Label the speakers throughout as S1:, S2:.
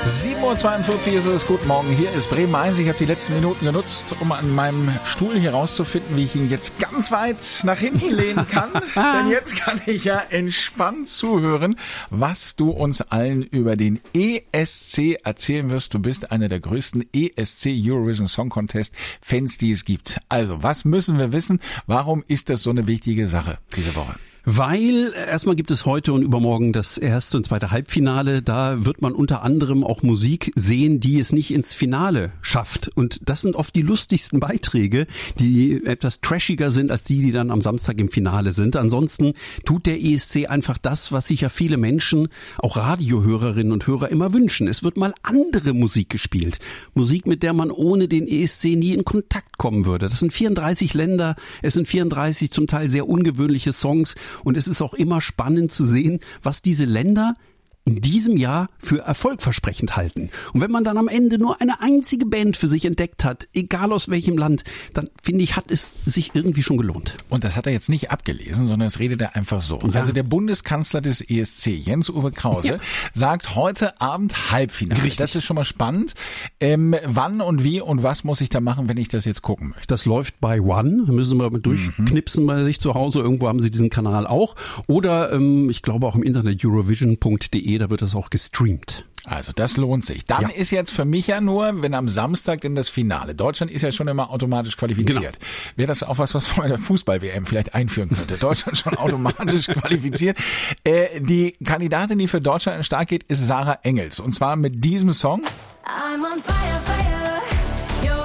S1: 7:42 Uhr ist es. Guten Morgen, hier ist Bremen 1. Ich habe die letzten Minuten genutzt, um an meinem Stuhl hier rauszufinden, wie ich ihn jetzt ganz weit nach hinten lehnen kann. Denn jetzt kann ich ja entspannt zuhören, was du uns allen über den ESC erzählen wirst. Du bist einer der größten ESC Eurovision Song Contest Fans, die es gibt. Also, was müssen wir wissen? Warum ist das so eine wichtige Sache diese Woche?
S2: Weil erstmal gibt es heute und übermorgen das erste und zweite Halbfinale. Da wird man unter anderem auch Musik sehen, die es nicht ins Finale schafft. Und das sind oft die lustigsten Beiträge, die etwas trashiger sind als die dann am Samstag im Finale sind. Ansonsten tut der ESC einfach das, was sich ja viele Menschen, auch Radiohörerinnen und Hörer, immer wünschen. Es wird mal andere Musik gespielt. Musik, mit der man ohne den ESC nie in Kontakt kommen würde. Das sind 34 Länder, es sind 34 zum Teil sehr ungewöhnliche Songs. Und es ist auch immer spannend zu sehen, was diese Länder in diesem Jahr für erfolgversprechend halten. Und wenn man dann am Ende nur eine einzige Band für sich entdeckt hat, egal aus welchem Land, dann finde ich, hat es sich irgendwie schon gelohnt.
S1: Und das hat er jetzt nicht abgelesen, sondern es redet er einfach so. Ja. Also der Bundeskanzler des ESC, Jens-Uwe Krause, sagt heute Abend Halbfinale. Richtig. Das ist schon mal spannend. Wann und wie und was muss ich da machen, wenn ich das jetzt gucken möchte?
S2: Das läuft bei One. Da müssen wir mal durchknipsen bei sich zu Hause. Irgendwo haben sie diesen Kanal auch. Oder ich glaube auch im Internet eurovision.de. Da wird das auch gestreamt.
S1: Also das lohnt sich. Dann ist jetzt für mich ja nur, wenn am Samstag denn das Finale. Deutschland ist ja schon immer automatisch qualifiziert. Genau. Wäre das auch was man bei der Fußball-WM vielleicht einführen könnte? Deutschland schon automatisch qualifiziert. Die Kandidatin, die für Deutschland in den Start geht, ist Sarah Engels. Und zwar mit diesem Song. I'm on fire, fire. You're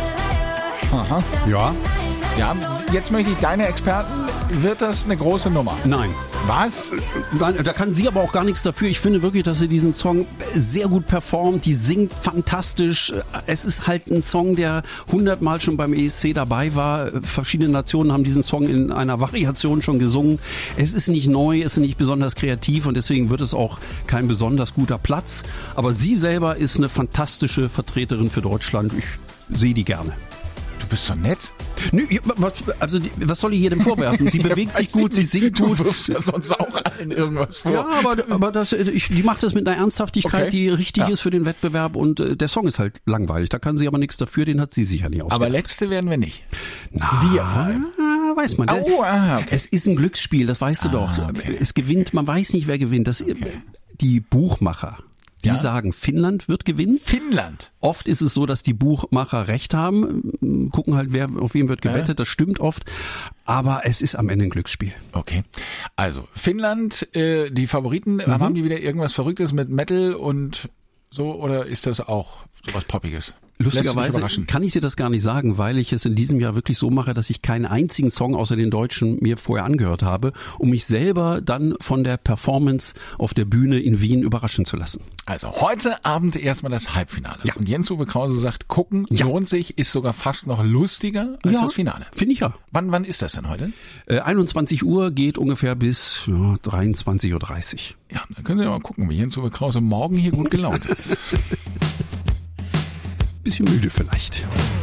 S1: a liar, liar. Aha. Ja. Ja, jetzt möchte ich deine Experten. Wird das eine große Nummer?
S2: Nein.
S1: Was?
S2: Nein, da kann sie aber auch gar nichts dafür. Ich finde wirklich, dass sie diesen Song sehr gut performt. Die singt fantastisch. Es ist halt ein Song, der 100-mal schon beim ESC dabei war. Verschiedene Nationen haben diesen Song in einer Variation schon gesungen. Es ist nicht neu, es ist nicht besonders kreativ und deswegen wird es auch kein besonders guter Platz. Aber sie selber ist eine fantastische Vertreterin für Deutschland. Ich sehe die gerne.
S1: Du bist so nett.
S2: Nö, was soll ich ihr denn vorwerfen? Sie bewegt sich gut, sie singt gut.
S1: Du wirfst ja sonst auch allen irgendwas vor.
S2: Ja, aber die macht das mit einer Ernsthaftigkeit, die richtig ist für den Wettbewerb und der Song ist halt langweilig. Da kann sie aber nichts dafür, den hat sie sicher nicht ausgedacht.
S1: Aber letzte werden wir nicht.
S2: Wir vor allem. Weiß man. Okay. Es ist ein Glücksspiel, das weißt du doch. Okay. Es gewinnt, man weiß nicht, wer gewinnt. Die Buchmacher. Die sagen, Finnland wird gewinnen.
S1: Finnland?
S2: Oft ist es so, dass die Buchmacher recht haben, gucken halt, wer auf wen wird gewettet, das stimmt oft, aber es ist am Ende ein Glücksspiel.
S1: Okay, also Finnland, die Favoriten, haben die wieder irgendwas Verrücktes mit Metal und so, oder ist das auch sowas Poppiges?
S2: Lustigerweise kann ich dir das gar nicht sagen, weil ich es in diesem Jahr wirklich so mache, dass ich keinen einzigen Song außer den deutschen mir vorher angehört habe, um mich selber dann von der Performance auf der Bühne in Wien überraschen zu lassen.
S1: Also heute Abend erstmal das Halbfinale. Ja. Und Jens-Uwe Krause sagt, gucken lohnt sich, ist sogar fast noch lustiger als das Finale.
S2: Finde ich ja.
S1: Wann ist das denn heute?
S2: 21 Uhr geht ungefähr bis 23:30 Uhr.
S1: Ja, dann können Sie ja mal gucken, wie Jens-Uwe Krause morgen hier gut gelaunt ist.
S2: Bisschen müde vielleicht.